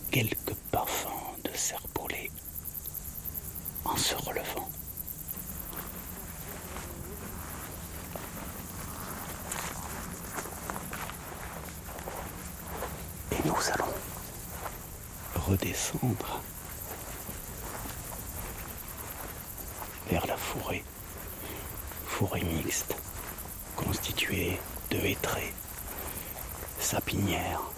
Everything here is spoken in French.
quelques parfums de serpolet en se relevant. Et nous allons redescendre vers la forêt mixte, constituée de hêtraies, sapinières,